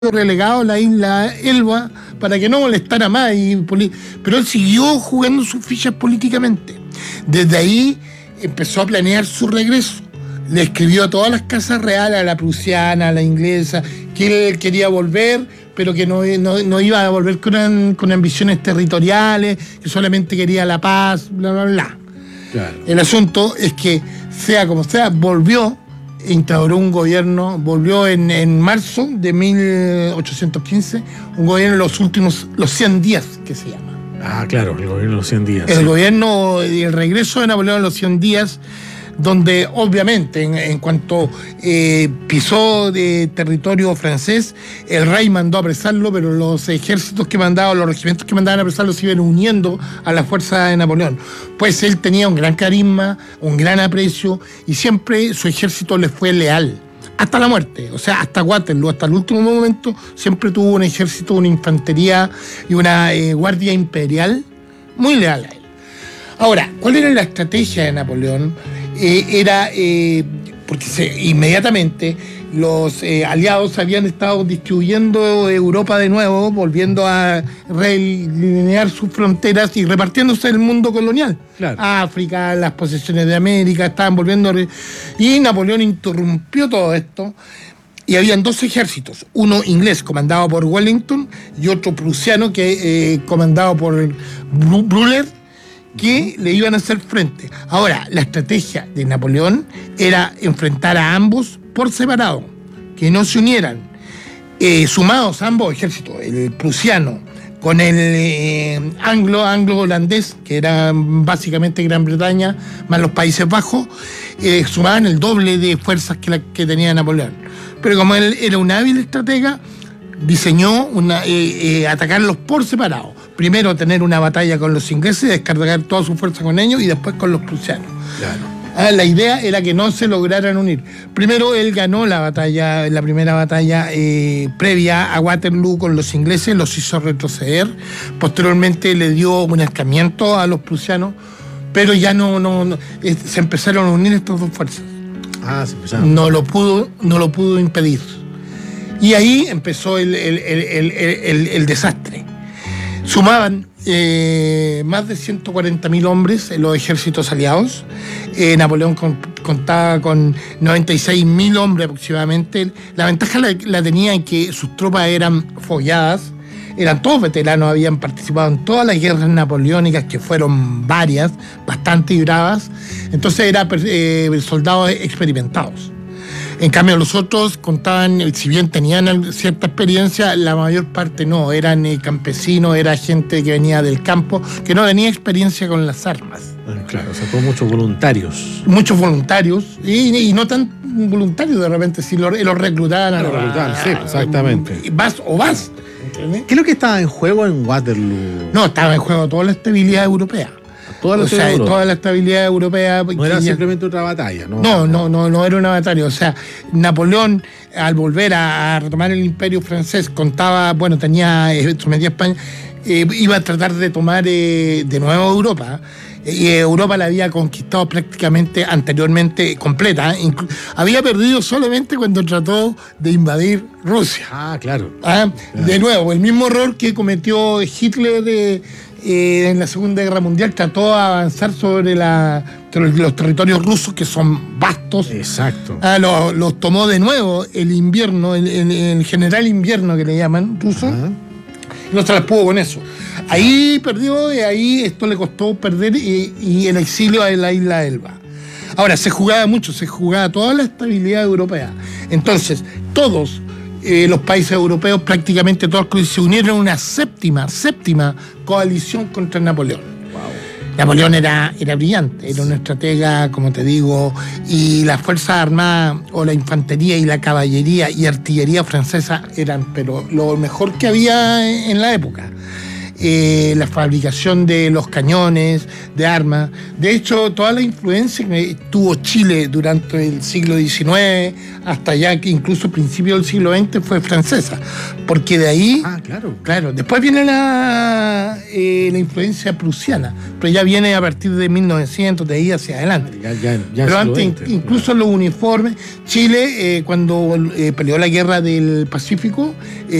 relegado a la isla Elba para que no molestara más, pero él siguió jugando sus fichas políticamente. Desde ahí empezó a planear su regreso. Le escribió a todas las casas reales, a la prusiana, a la inglesa, que él quería volver, pero que no iba a volver con ambiciones territoriales, que solamente quería la paz, bla, bla, bla. Claro. El asunto es que, sea como sea, volvió, instauró un gobierno, volvió en marzo de 1815, un gobierno los 100 días, que se llama. Ah, claro, el gobierno de los 100 días. El gobierno y el regreso de Napoleón en los 100 días, donde obviamente en cuanto pisó de territorio francés, el rey mandó a apresarlo, pero los ejércitos que mandaban, los regimientos que mandaban a apresarlo se iban uniendo a la fuerza de Napoleón. Pues él tenía un gran carisma, un gran aprecio, y siempre su ejército le fue leal. Hasta la muerte, o sea, hasta Waterloo, hasta el último momento, siempre tuvo un ejército, una infantería y una guardia imperial muy leal a él. Ahora, ¿cuál era la estrategia de Napoleón? Porque inmediatamente los aliados habían estado distribuyendo Europa de nuevo, volviendo a redelinear sus fronteras y repartiéndose el mundo colonial. Claro. África, las posesiones de América, estaban volviendo. Y Napoleón interrumpió todo esto. Y habían dos ejércitos, uno inglés comandado por Wellington y otro prusiano comandado por Blücher, que le iban a hacer frente. Ahora, la estrategia de Napoleón era enfrentar a ambos por separado, que no se unieran. Sumados ambos ejércitos, el prusiano con el anglo-holandés, que era básicamente Gran Bretaña, más los Países Bajos, sumaban el doble de fuerzas que tenía Napoleón. Pero como él era un hábil estratega, diseñó atacarlos por separado. Primero tener una batalla con los ingleses, descargar toda su fuerza con ellos y después con los prusianos. Claro. La idea era que no se lograran unir. Primero él ganó la primera batalla previa a Waterloo con los ingleses, los hizo retroceder. Posteriormente le dio un escarmiento a los prusianos, pero ya se empezaron a unir estas dos fuerzas. Se empezaron. No lo pudo impedir. Y ahí empezó el desastre. Sumaban más de 140.000 hombres en los ejércitos aliados. Napoleón contaba con 96.000 hombres aproximadamente. La ventaja la tenía en que sus tropas eran fogueadas, eran todos veteranos, habían participado en todas las guerras napoleónicas, que fueron varias, bastante bravas. Entonces eran soldados experimentados. En cambio, los otros contaban, si bien tenían cierta experiencia, la mayor parte no, eran campesinos, era gente que venía del campo, que no tenía experiencia con las armas. Claro, o sea, todos muchos voluntarios. Muchos voluntarios, y no tan voluntarios de repente, si los reclutaban. Sí, exactamente. Vas o vas. ¿Entendés? ¿Qué es lo que estaba en juego en Waterloo? No, estaba en juego toda la estabilidad europea. Toda la estabilidad europea. No era simplemente otra batalla, ¿no? No era una batalla. O sea, Napoleón, al volver a retomar el imperio francés, sometía a España, iba a tratar de tomar de nuevo Europa. Y Europa la había conquistado prácticamente anteriormente completa. Había perdido solamente cuando trató de invadir Rusia. Claro. De nuevo, el mismo error que cometió Hitler en la Segunda Guerra Mundial, trató de avanzar sobre los territorios rusos, que son vastos. Exacto. Los tomó de nuevo el invierno, el general invierno que le llaman ruso. No se las pudo con eso. Ahí perdió, y ahí esto le costó perder y el exilio a la isla Elba. Ahora, se jugaba toda la estabilidad europea. Entonces, todos los países europeos, prácticamente todos, se unieron a una séptima coalición contra Napoleón. Wow. Napoleón era brillante, era un estratega, como te digo, y las Fuerzas Armadas, o la infantería y la caballería y artillería francesa, eran pero lo mejor que había en la época. la fabricación de los cañones, de armas. De hecho, toda la influencia que tuvo Chile durante el siglo XIX, hasta ya que incluso a principios del siglo XX, fue francesa. Porque de ahí... Claro, después viene la influencia prusiana, pero ya viene a partir de 1900, de ahí hacia adelante. Pero antes, incluso los uniformes, Chile, cuando peleó la guerra del Pacífico,